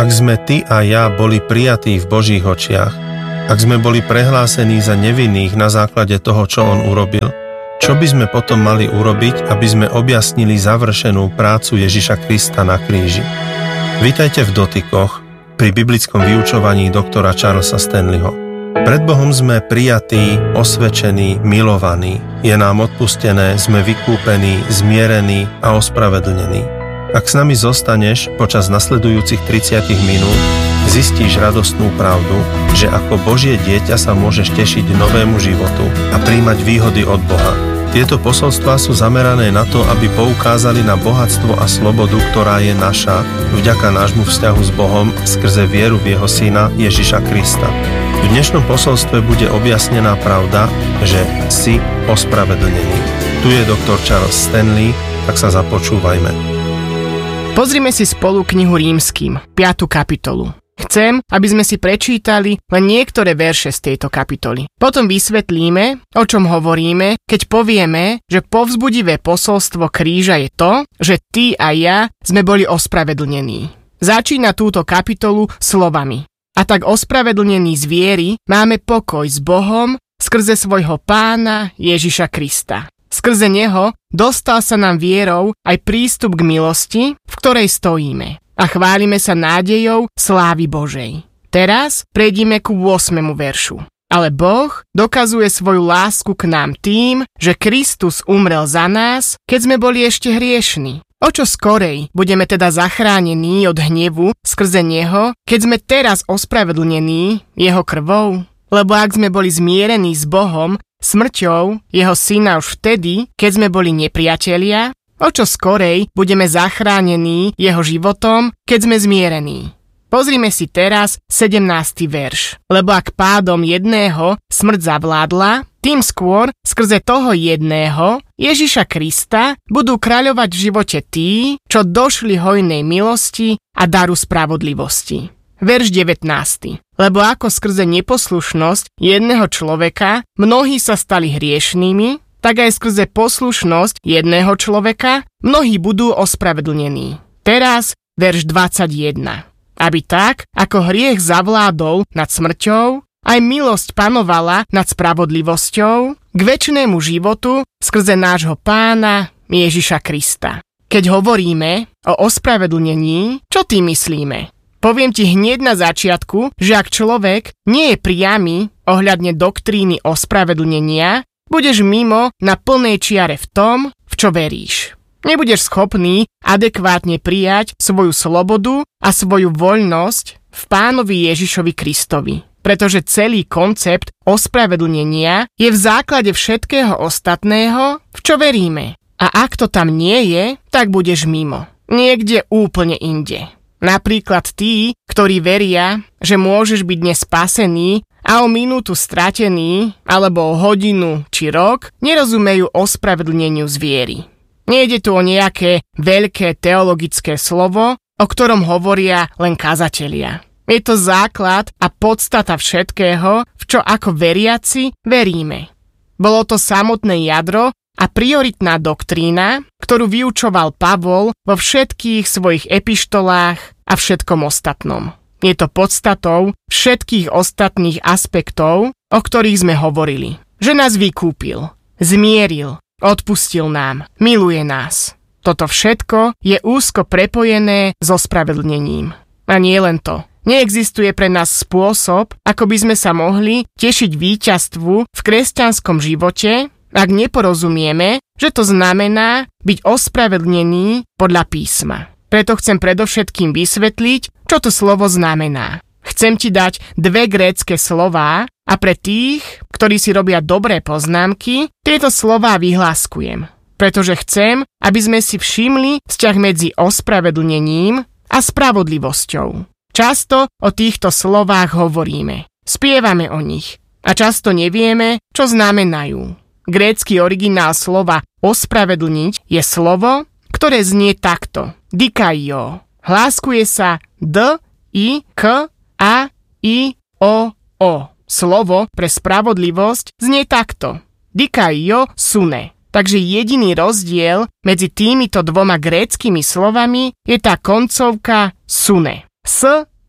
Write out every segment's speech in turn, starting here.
Ak sme ty a ja boli prijatí v Božích očiach, ak sme boli prehlásení za nevinných na základe toho, čo on urobil, čo by sme potom mali urobiť, aby sme objasnili završenú prácu Ježiša Krista na kríži? Vítajte v Dotykoch pri biblickom vyučovaní doktora Charlesa Stanleyho. Pred Bohom sme prijatí, osvedčení, milovaní. Je nám odpustené, sme vykúpení, zmierení a ospravedlnení. Ak s nami zostaneš počas nasledujúcich 30 minút, zistíš radostnú pravdu, že ako Božie dieťa sa môžeš tešiť novému životu a príjmať výhody od Boha. Tieto posolstvá sú zamerané na to, aby poukázali na bohatstvo a slobodu, ktorá je naša vďaka nášmu vzťahu s Bohom skrze vieru v Jeho Syna Ježiša Krista. V dnešnom posolstve bude objasnená pravda, že si ospravedlnený. Tu je doktor Charles Stanley, tak sa započúvajme. Pozrime si spolu knihu Rímskym, 5. kapitolu. Chcem, aby sme si prečítali len niektoré verše z tejto kapitoly. Potom vysvetlíme, o čom hovoríme, keď povieme, že povzbudivé posolstvo kríža je to, že ty a ja sme boli ospravedlnení. Začína túto kapitolu slovami. A tak ospravedlnení z viery máme pokoj s Bohom skrze svojho Pána Ježiša Krista. Skrze neho dostal sa nám vierou aj prístup k milosti, v ktorej stojíme. A chválime sa nádejou slávy Božej. Teraz prejdime ku 8. veršu. Ale Boh dokazuje svoju lásku k nám tým, že Kristus umrel za nás, keď sme boli ešte hriešni. O čo skorej budeme teda zachránení od hnevu skrze neho, keď sme teraz ospravedlnení jeho krvou? Lebo ak sme boli zmierení s Bohom smrťou jeho syna už vtedy, keď sme boli nepriatelia, o čo skorej budeme zachránení jeho životom, keď sme zmierení. Pozrime si teraz 17. verš. Lebo ak pádom jedného smrť zavládla, tým skôr skrze toho jedného, Ježiša Krista, budú kráľovať v živote tí, čo došli hojnej milosti a daru spravodlivosti. Verš 19. Lebo ako skrze neposlušnosť jedného človeka mnohí sa stali hriešnými, tak aj skrze poslušnosť jedného človeka mnohí budú ospravedlnení. Teraz verš 21. Aby tak, ako hriech zavládol nad smrťou, aj milosť panovala nad spravodlivosťou k večnému životu skrze nášho Pána Ježiša Krista. Keď hovoríme o ospravedlnení, čo tým myslíme? Poviem ti hneď na začiatku, že ak človek nie je priamy ohľadne doktríny ospravedlnenia, budeš mimo na plnej čiare v tom, v čo veríš. Nebudeš schopný adekvátne prijať svoju slobodu a svoju voľnosť v Pánovi Ježišovi Kristovi. Pretože celý koncept ospravedlnenia je v základe všetkého ostatného, v čo veríme. A ak to tam nie je, tak budeš mimo. Niekde úplne inde. Napríklad tí, ktorí veria, že môžeš byť dnes spasený a o minútu stratený, alebo o hodinu či rok, nerozumejú ospravedlneniu z viery. Nejde tu o nejaké veľké teologické slovo, o ktorom hovoria len kazatelia. Je to základ a podstata všetkého, v čo ako veriaci veríme. Bolo to samotné jadro a prioritná doktrína, ktorú vyučoval Pavol vo všetkých svojich epištolách a všetkom ostatnom. Je to podstatou všetkých ostatných aspektov, o ktorých sme hovorili. Že nás vykúpil, zmieril, odpustil nám, miluje nás. Toto všetko je úzko prepojené so ospravedlnením. A nie len to. Neexistuje pre nás spôsob, ako by sme sa mohli tešiť víťazstvu v kresťanskom živote, ak neporozumieme, že to znamená byť ospravedlnený podľa písma. Preto chcem predovšetkým vysvetliť, čo to slovo znamená. Chcem ti dať 2 grécke slová a pre tých, ktorí si robia dobré poznámky, tieto slová vyhláskujem. Pretože chcem, aby sme si všimli vzťah medzi ospravedlnením a spravodlivosťou. Často o týchto slovách hovoríme, spievame o nich a často nevieme, čo znamenajú. Grécky originál slova ospravedlniť je slovo, ktoré znie takto. Dikaio. Hláskuje sa D, I, K, A, I, O, O. Slovo pre spravodlivosť znie takto. Dikaio sune. Takže jediný rozdiel medzi týmito 2 gréckymi slovami je tá koncovka sune. S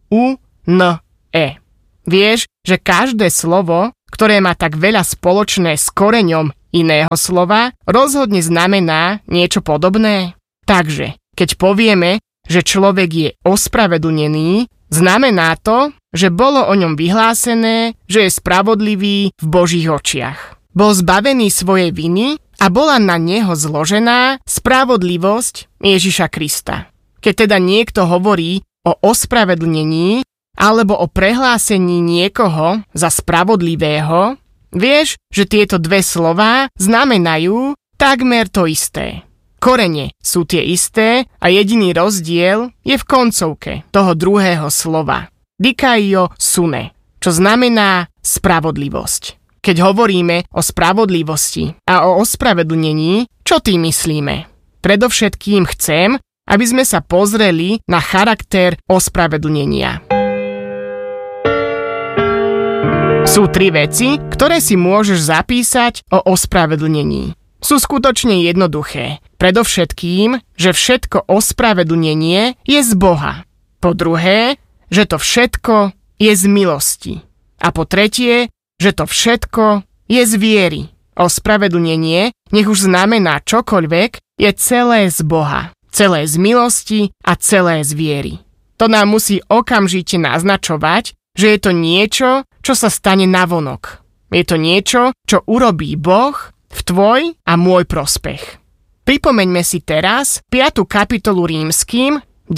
U-N-E. Vieš, že každé slovo, ktoré má tak veľa spoločné s koreňom iného slova, rozhodne znamená niečo podobné? Takže, keď povieme, že človek je ospravedlnený, znamená to, že bolo o ňom vyhlásené, že je spravodlivý v Božích očiach. Bol zbavený svojej viny a bola na neho zložená spravodlivosť Ježiša Krista. Keď teda niekto hovorí o ospravedlnení alebo o prehlásení niekoho za spravodlivého, vieš, že tieto dve slová znamenajú takmer to isté. Korene sú tie isté a jediný rozdiel je v koncovke toho druhého slova. Dikaio sune, čo znamená spravodlivosť. Keď hovoríme o spravodlivosti a o ospravedlnení, čo tým myslíme? Predovšetkým chcem, aby sme sa pozreli na charakter ospravedlnenia. Sú 3 veci, ktoré si môžeš zapísať o ospravedlnení. Sú skutočne jednoduché. Predovšetkým, že všetko ospravedlnenie je z Boha. Po druhé, že to všetko je z milosti. A po tretie, že to všetko je z viery. Ospravedlnenie, nech už znamená čokoľvek, je celé z Boha. Celé z milosti a celé z viery. To nám musí okamžite naznačovať, že je to niečo, čo sa stane navonok. Je to niečo, čo urobí Boh v tvoj a môj prospech. Pripomeňme si teraz 5. kapitolu Rímskym,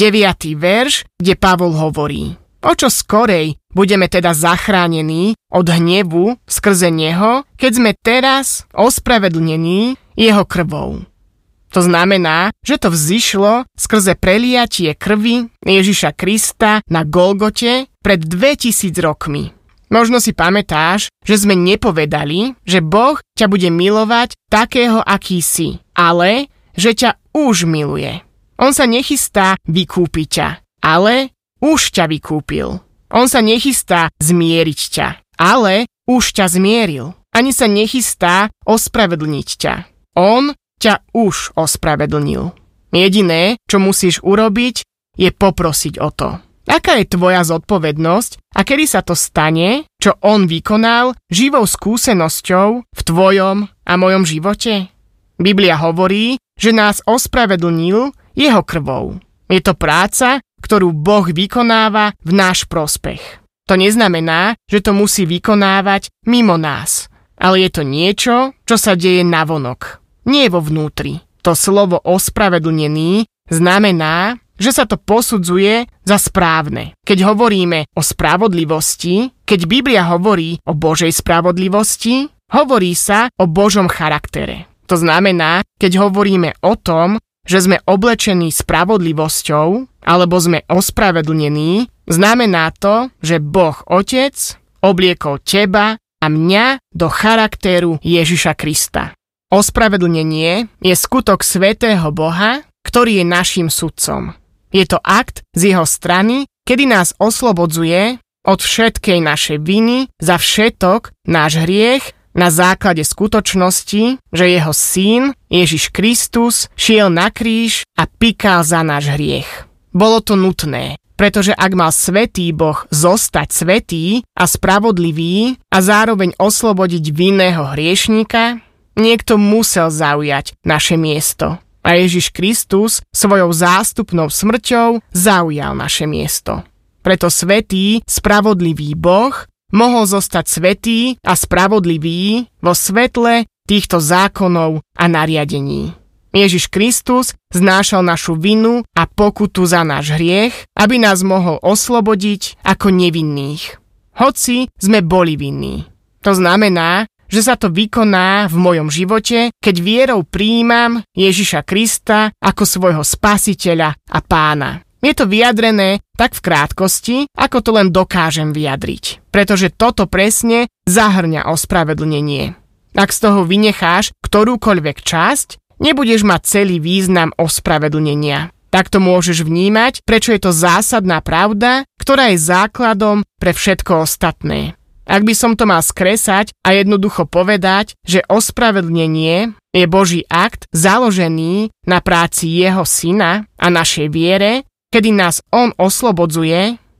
9. verš, kde Pavol hovorí: o čo skorej budeme teda zachránení od hnevu skrze neho, keď sme teraz ospravedlnení jeho krvou. To znamená, že to vzišlo skrze preliatie krvi Ježiša Krista na Golgote pred 2000 rokmi. Možno si pamätáš, že sme nepovedali, že Boh ťa bude milovať takého, aký si, ale že ťa už miluje. On sa nechystá vykúpiť ťa, ale už ťa vykúpil. On sa nechystá zmieriť ťa, ale už ťa zmieril. Ani sa nechystá ospravedlniť ťa. On ťa už ospravedlnil. Jediné, čo musíš urobiť, je poprosiť o to. Aká je tvoja zodpovednosť a kedy sa to stane, čo on vykonal živou skúsenosťou v tvojom a mojom živote? Biblia hovorí, že nás ospravedlnil jeho krvou. Je to práca, ktorú Boh vykonáva v náš prospech. To neznamená, že to musí vykonávať mimo nás, ale je to niečo, čo sa deje navonok, nie vo vnútri. To slovo ospravedlnený znamená, že sa to posudzuje za správne. Keď hovoríme o spravodlivosti, keď Biblia hovorí o Božej spravodlivosti, hovorí sa o Božom charaktere. To znamená, keď hovoríme o tom, že sme oblečení spravodlivosťou alebo sme ospravedlnení, znamená to, že Boh Otec obliekol teba a mňa do charakteru Ježiša Krista. Ospravedlnenie je skutok svätého Boha, ktorý je naším sudcom. Je to akt z jeho strany, kedy nás oslobodzuje od všetkej našej viny za všetok náš hriech na základe skutočnosti, že jeho syn Ježiš Kristus šiel na kríž a pikal za náš hriech. Bolo to nutné, pretože ak mal svätý Boh zostať svätý a spravodlivý a zároveň oslobodiť vinného hriešníka, niekto musel zaujať naše miesto. A Ježiš Kristus svojou zástupnou smrťou zaujal naše miesto. Preto svätý, spravodlivý Boh mohol zostať svätý a spravodlivý vo svetle týchto zákonov a nariadení. Ježiš Kristus znášal našu vinu a pokutu za náš hriech, aby nás mohol oslobodiť ako nevinných. Hoci sme boli vinní. To znamená, že sa to vykoná v mojom živote, keď vierou prijímam Ježiša Krista ako svojho spasiteľa a pána. Je to vyjadrené tak v krátkosti, ako to len dokážem vyjadriť. Pretože toto presne zahŕňa ospravedlnenie. Ak z toho vynecháš ktorúkoľvek časť, nebudeš mať celý význam ospravedlnenia. Takto môžeš vnímať, prečo je to zásadná pravda, ktorá je základom pre všetko ostatné. Ak by som to mal skresať a jednoducho povedať, že ospravedlnenie je Boží akt založený na práci jeho syna a našej viere, kedy nás on oslobodzuje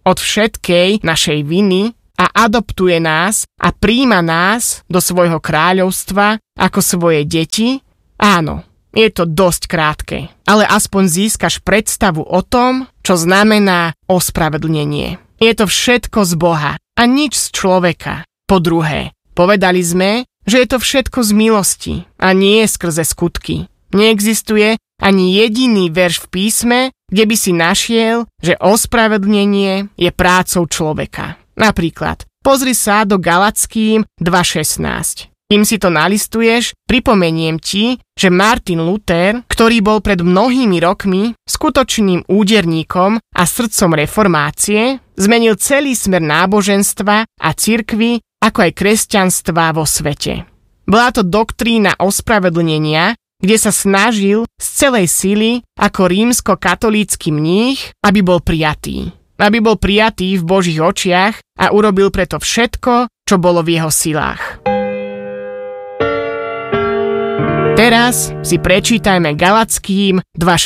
od všetkej našej viny a adoptuje nás a príjma nás do svojho kráľovstva ako svoje deti? Áno, je to dosť krátke, ale aspoň získaš predstavu o tom, čo znamená ospravedlnenie. Je to všetko z Boha a nič z človeka. Po druhé, povedali sme, že je to všetko z milosti a nie skrze skutky. Neexistuje ani jediný verš v písme, kde by si našiel, že ospravedlnenie je prácou človeka. Napríklad, pozri sa do Galatským 2.16. Kým si to nalistuješ, pripomeniem ti, že Martin Luther, ktorý bol pred mnohými rokmi skutočným úderníkom a srdcom reformácie, zmenil celý smer náboženstva a cirkvi, ako aj kresťanstva vo svete. Bola to doktrína ospravedlnenia, kde sa snažil z celej sily ako rímsko-katolícky mních, aby bol prijatý. Aby bol prijatý v Božích očiach a urobil preto všetko, čo bolo v jeho silách. Teraz si prečítajme Galatským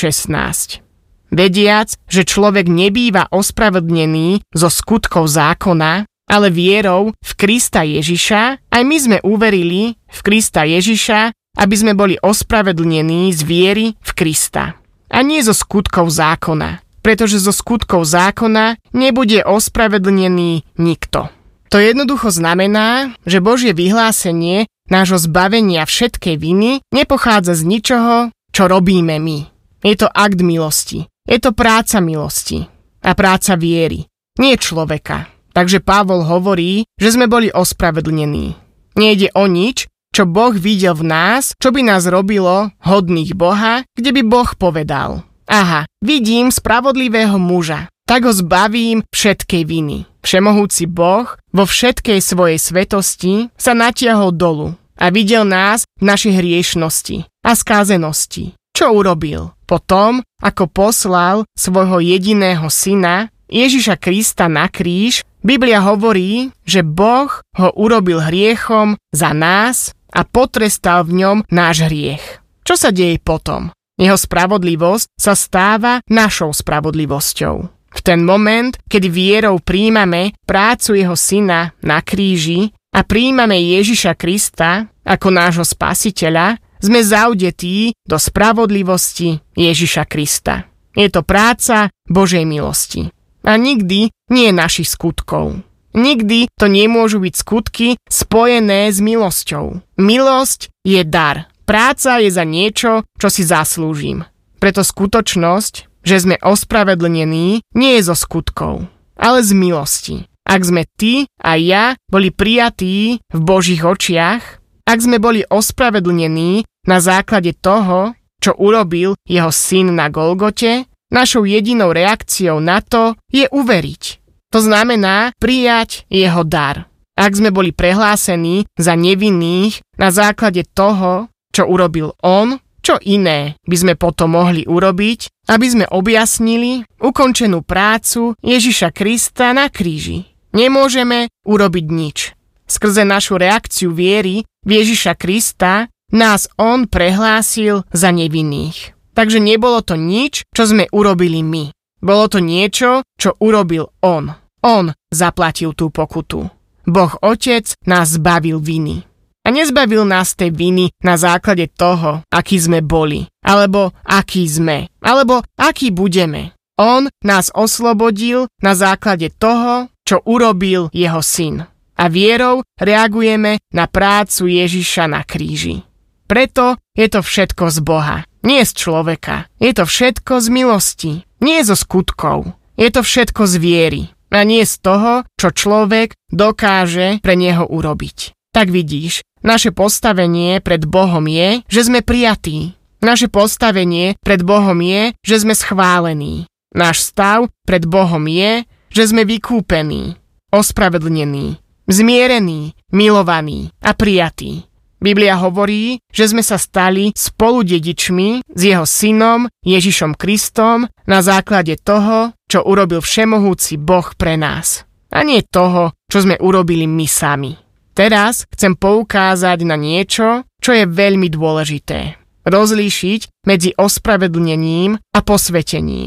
2.16. Vediac, že človek nebýva ospravedlnený zo skutkov zákona, ale vierou v Krista Ježiša, aj my sme uverili v Krista Ježiša, aby sme boli ospravedlnení z viery v Krista. A nie zo skutkov zákona, pretože zo skutkov zákona nebude ospravedlnený nikto. To jednoducho znamená, že Božie vyhlásenie nášho zbavenia všetkej viny nepochádza z ničoho, čo robíme my. Je to akt milosti. Je to práca milosti a práca viery, nie človeka. Takže Pavol hovorí, že sme boli ospravedlnení. Nejde o nič, čo Boh videl v nás, čo by nás robilo hodných Boha, kde by Boh povedal: aha, vidím spravodlivého muža, tak ho zbavím všetkej viny. Všemohúci Boh vo všetkej svojej svetosti sa natiahol dolu a videl nás v našej hriešnosti a skázenosti. Čo urobil? Potom, ako poslal svojho jediného syna, Ježiša Krista na kríž, Biblia hovorí, že Boh ho urobil hriechom za nás a potrestal v ňom náš hriech. Čo sa deje potom? Jeho spravodlivosť sa stáva našou spravodlivosťou. V ten moment, keď vierou príjmame prácu jeho syna na kríži a príjmame Ježiša Krista ako nášho spasiteľa, sme zaudetí do spravodlivosti Ježiša Krista. Je to práca Božej milosti. A nikdy nie našich skutkov. Nikdy to nemôžu byť skutky spojené s milosťou. Milosť je dar. Práca je za niečo, čo si zaslúžim. Preto skutočnosť, že sme ospravedlnení, nie je zo skutkov, ale z milosti. Ak sme ty a ja boli prijatí v Božích očiach, ak sme boli ospravedlnení na základe toho, čo urobil jeho syn na Golgote, našou jedinou reakciou na to je uveriť. To znamená prijať jeho dar. Ak sme boli prehlásení za nevinných na základe toho, čo urobil on, čo iné by sme potom mohli urobiť, aby sme objasnili ukončenú prácu Ježiša Krista na kríži? Nemôžeme urobiť nič. Skrze našu reakciu viery v Ježiša Krista nás on prehlásil za nevinných. Takže nebolo to nič, čo sme urobili my. Bolo to niečo, čo urobil on. On zaplatil tú pokutu. Boh Otec nás zbavil viny. A nezbavil nás tej viny na základe toho, aký sme boli, alebo aký sme, alebo aký budeme. On nás oslobodil na základe toho, čo urobil jeho syn. A vierou reagujeme na prácu Ježiša na kríži. Preto je to všetko z Boha, nie z človeka. Je to všetko z milosti, nie zo skutkov. Je to všetko z viery a nie z toho, čo človek dokáže pre neho urobiť. Tak vidíš, naše postavenie pred Bohom je, že sme prijatí. Naše postavenie pred Bohom je, že sme schválení. Náš stav pred Bohom je, že sme vykúpení, ospravedlnení, zmierení, milovaní a prijatí. Biblia hovorí, že sme sa stali spoludedičmi s jeho synom Ježišom Kristom na základe toho, čo urobil všemohúci Boh pre nás. A nie toho, čo sme urobili my sami. Teraz chcem poukázať na niečo, čo je veľmi dôležité. Rozlíšiť medzi ospravedlnením a posvätením.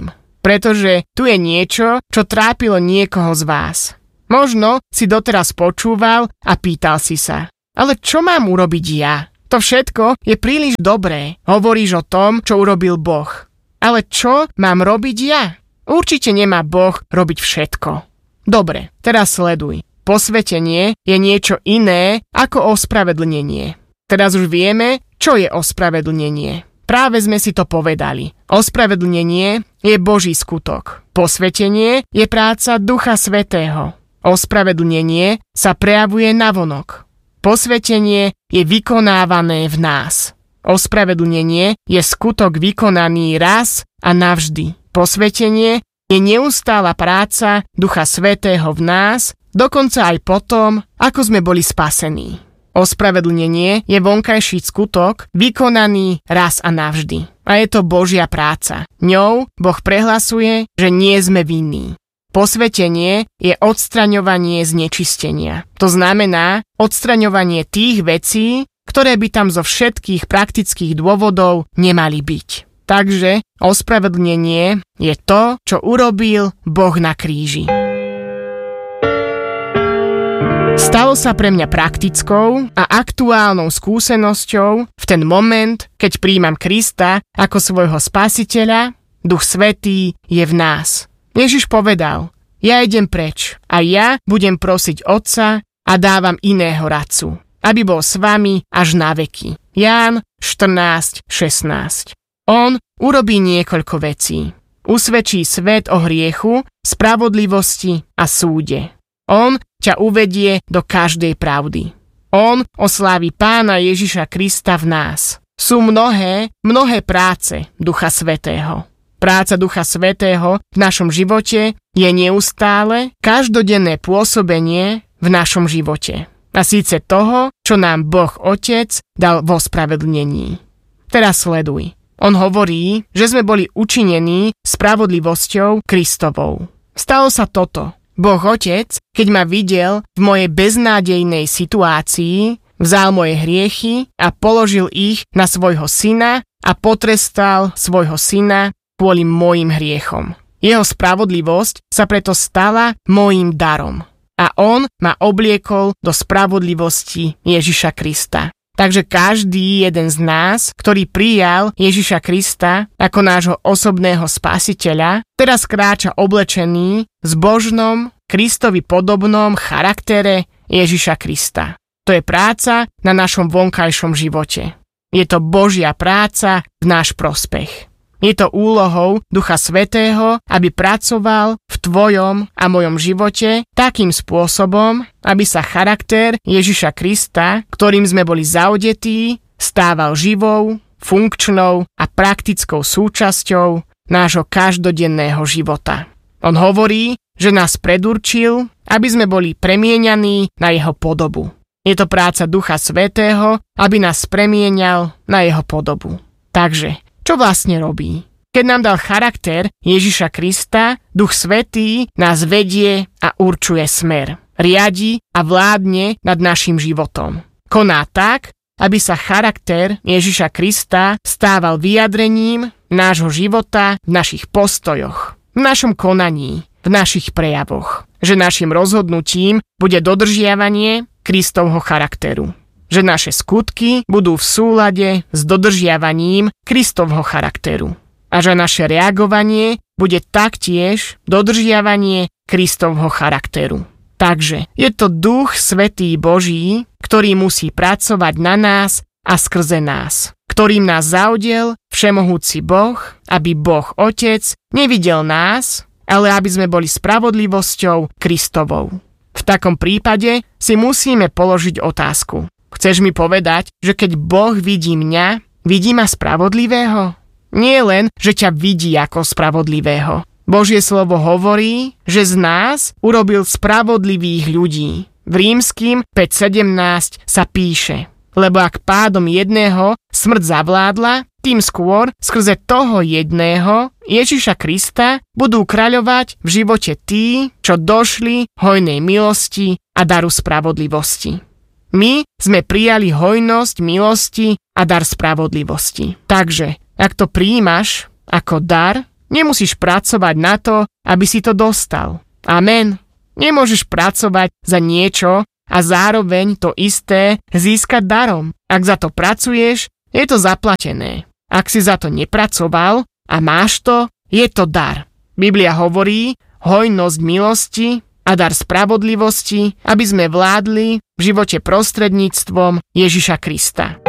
pretože tu je niečo, čo trápilo niekoho z vás. Možno si doteraz počúval a pýtal si sa, ale čo mám urobiť ja? To všetko je príliš dobré. Hovoríš o tom, čo urobil Boh. Ale čo mám robiť ja? Určite nemá Boh robiť všetko. Dobre, teraz sleduj. Posvetenie je niečo iné ako ospravedlnenie. Teraz už vieme, čo je ospravedlnenie. Práve sme si to povedali. Ospravedlnenie je Boží skutok. Posvetenie je práca Ducha Svätého. Ospravedlnenie sa prejavuje navonok. Posvetenie je vykonávané v nás. Ospravedlnenie je skutok vykonaný raz a navždy. Posvetenie je neustála práca Ducha Svätého v nás, dokonca aj potom, ako sme boli spasení. Ospravedlnenie je vonkajší skutok vykonaný raz a navždy. A je to Božia práca. Ňou Boh prehlasuje, že nie sme vinní. Posvetenie je odstraňovanie znečistenia. To znamená odstraňovanie tých vecí, ktoré by tam zo všetkých praktických dôvodov nemali byť. Takže ospravedlnenie je to, čo urobil Boh na kríži. Stalo sa pre mňa praktickou a aktuálnou skúsenosťou v ten moment, keď prijímam Krista ako svojho spasiteľa, Duch Svätý je v nás. Ježiš povedal, ja idem preč a ja budem prosiť Otca a dávam iného radcu, aby bol s vami až na veky. Ján 14:16. On urobí niekoľko vecí. Usvedčí svet o hriechu, spravodlivosti a súde. On ťa uvedie do každej pravdy. On oslávi Pána Ježiša Krista v nás. Sú mnohé práce Ducha Svätého. Práca Ducha Svätého v našom živote je neustále každodenné pôsobenie v našom živote. A síce toho, čo nám Boh Otec dal vo ospravedlnení. Teraz sleduj. On hovorí, že sme boli učinení spravodlivosťou Kristovou. Stalo sa toto. Boh Otec, keď ma videl v mojej beznádejnej situácii, vzal moje hriechy a položil ich na svojho syna a potrestal svojho syna kvôli mojim hriechom. Jeho spravodlivosť sa preto stala mojím darom. A on ma obliekol do spravodlivosti Ježiša Krista. Takže každý jeden z nás, ktorý prijal Ježiša Krista ako nášho osobného spasiteľa, teraz kráča oblečený v zbožnom, Kristovi podobnom charaktere Ježiša Krista. To je práca na našom vonkajšom živote. Je to Božia práca v náš prospech. Je to úlohou Ducha Svätého, aby pracoval v tvojom a mojom živote takým spôsobom, aby sa charakter Ježiša Krista, ktorým sme boli zaodetí, stával živou, funkčnou a praktickou súčasťou nášho každodenného života. On hovorí, že nás predurčil, aby sme boli premieňaní na jeho podobu. Je to práca Ducha Svätého, aby nás premieňal na jeho podobu. Takže čo vlastne robí? Keď nám dal charakter Ježiša Krista, Duch Svätý nás vedie a určuje smer. Riadi a vládne nad našim životom. Koná tak, aby sa charakter Ježiša Krista stával vyjadrením nášho života v našich postojoch, v našom konaní, v našich prejavoch. Že našim rozhodnutím bude dodržiavanie Kristovho charakteru. Že naše skutky budú v súlade s dodržiavaním Kristovho charakteru. A že naše reagovanie bude taktiež dodržiavanie Kristovho charakteru. Takže je to Duch Svätý Boží, ktorý musí pracovať na nás a skrze nás. Ktorým nás zaudel všemohúci Boh, aby Boh Otec nevidel nás, ale aby sme boli spravodlivosťou Kristovou. V takom prípade si musíme položiť otázku. Chceš mi povedať, že keď Boh vidí mňa, vidí ma spravodlivého? Nie len, že ťa vidí ako spravodlivého. Božie slovo hovorí, že z nás urobil spravodlivých ľudí. V Rímskym 5:17 sa píše, lebo ak pádom jedného smrť zavládla, tým skôr skrze toho jedného, Ježiša Krista, budú kráľovať v živote tí, čo došli hojnej milosti a daru spravodlivosti. My sme prijali hojnosť milosti a dar spravodlivosti. Takže, ak to prijímaš ako dar, Nemusíš pracovať na to, aby si to dostal. Amen. Nemôžeš pracovať za niečo a zároveň to isté získať darom. Ak za to pracuješ, je to zaplatené. Ak si za to nepracoval a máš to, je to dar. Biblia hovorí, hojnosť milosti a dar spravodlivosti, aby sme vládli v živote prostredníctvom Ježiša Krista.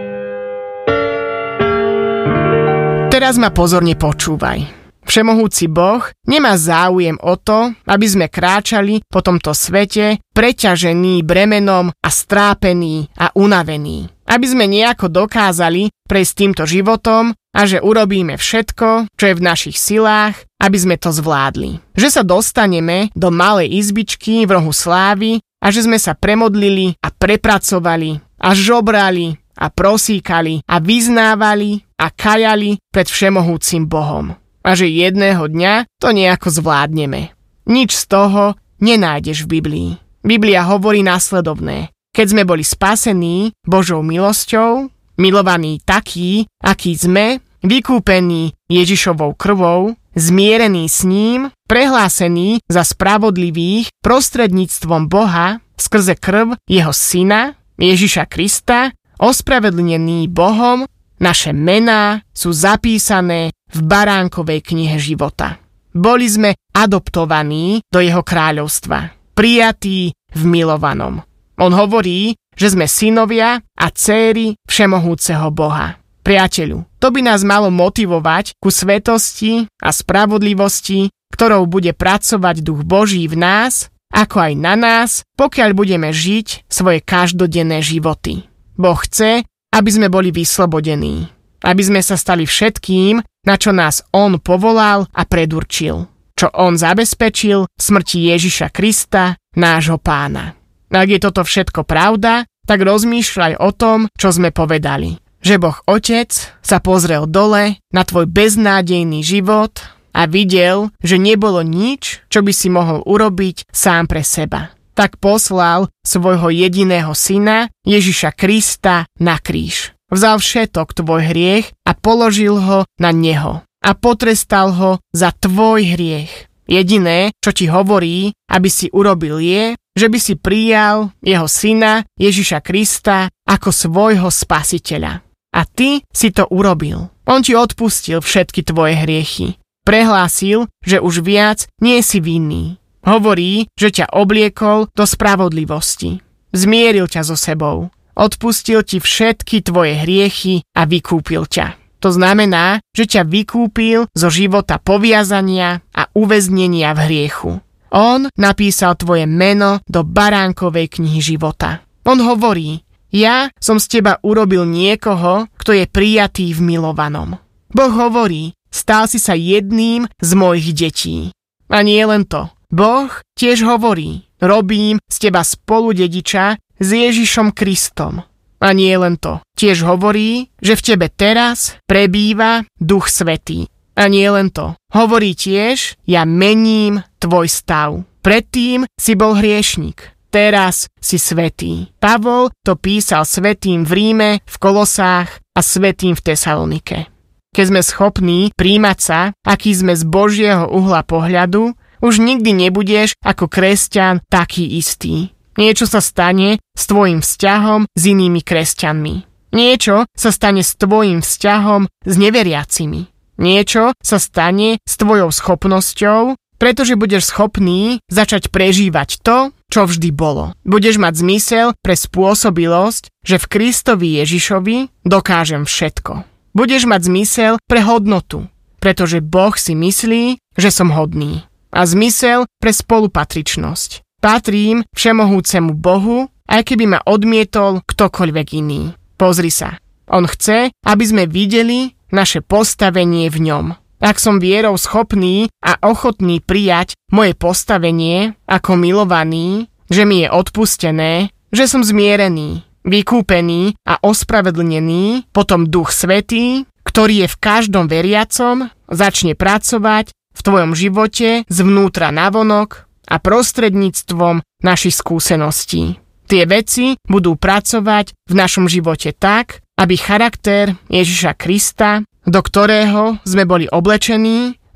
Teraz ma pozorne počúvaj. Všemohúci Boh nemá záujem o to, aby sme kráčali po tomto svete preťažení bremenom a strápení a unavení. Aby sme nejako dokázali prejsť týmto životom a že urobíme všetko, čo je v našich silách, aby sme to zvládli. Že sa dostaneme do malej izbičky v rohu slávy a že sme sa premodlili a prepracovali a žobrali a prosíkali a vyznávali a kajali pred všemohúcim Bohom. A že jedného dňa to nejako zvládneme. Nič z toho nenájdeš v Biblii. Biblia hovorí následovné. Keď sme boli spasení Božou milosťou, milovaní takí, akí sme, vykúpení Ježišovou krvou, zmierení s ním, prehlásení za spravodlivých prostredníctvom Boha skrze krv jeho syna, Ježiša Krista, ospravedlnení Bohom, naše mená sú zapísané v Baránkovej knihe života. Boli sme adoptovaní do jeho kráľovstva, prijatí v milovanom. On hovorí, že sme synovia a dcéry všemohúceho Boha. Priateľu, to by nás malo motivovať ku svetosti a spravodlivosti, ktorou bude pracovať Duch Boží v nás, ako aj na nás, pokiaľ budeme žiť svoje každodenné životy. Boh chce, aby sme boli vyslobodení, aby sme sa stali všetkým, na čo nás On povolal a predurčil, čo On zabezpečil v smrti Ježiša Krista, nášho Pána. Ak je toto všetko pravda, tak rozmýšľaj o tom, čo sme povedali. Že Boh Otec sa pozrel dole na tvoj beznádejný život a videl, že nebolo nič, čo by si mohol urobiť sám pre seba. Tak poslal svojho jediného syna, Ježiša Krista, na kríž. Vzal všetok tvoj hriech a položil ho na neho. A potrestal ho za tvoj hriech. Jediné, čo ti hovorí, aby si urobil je, že by si prijal jeho syna, Ježiša Krista, ako svojho spasiteľa. A ty si to urobil. On ti odpustil všetky tvoje hriechy. Prehlásil, že už viac nie si vinný. Hovorí, že ťa obliekol do spravodlivosti. Zmieril ťa so sebou. Odpustil ti všetky tvoje hriechy a vykúpil ťa. To znamená, že ťa vykúpil zo života poviazania a uväznenia v hriechu. On napísal tvoje meno do Baránkovej knihy života. On hovorí, ja som z teba urobil niekoho, kto je prijatý v milovanom. Boh hovorí, stal si sa jedným z mojich detí. A nie len to. Boh tiež hovorí, robím z teba spoludediča s Ježišom Kristom. A nie len to. Tiež hovorí, že v tebe teraz prebýva Duch Svätý. A nie len to. Hovorí tiež, ja mením tvoj stav. Predtým si bol hriešnik. Teraz si svätý. Pavol to písal svätým v Ríme, v Kolosách a svätým v Tesalonike. Keď sme schopní príjmať sa, aký sme z Božieho uhla pohľadu, už nikdy nebudeš ako kresťan taký istý. Niečo sa stane s tvojim vzťahom s inými kresťanmi. Niečo sa stane s tvojim vzťahom s neveriacimi. Niečo sa stane s tvojou schopnosťou, pretože budeš schopný začať prežívať to, čo vždy bolo. Budeš mať zmysel pre spôsobilosť, že v Kristovi Ježišovi dokážem všetko. Budeš mať zmysel pre hodnotu, pretože Boh si myslí, že som hodný. A zmysel pre spolupatričnosť. Patrím všemohúcemu Bohu, aj keby ma odmietol ktokoľvek iný. Pozri sa. On chce, aby sme videli naše postavenie v ňom. Ak som vierou schopný a ochotný prijať moje postavenie ako milovaný, že mi je odpustené, že som zmierený, vykúpený a ospravedlnený, potom Duch Svätý, ktorý je v každom veriacom, začne pracovať v tvojom živote zvnútra navonok a prostredníctvom našich skúseností. Tie veci budú pracovať v našom živote tak, aby charakter Ježiša Krista, do ktorého sme boli oblečení,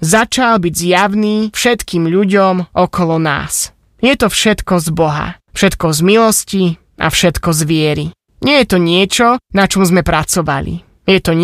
začal byť zjavný všetkým ľuďom okolo nás. Je to všetko z Boha, všetko z milosti a všetko z viery. Nie je to niečo, na čom sme pracovali. Je to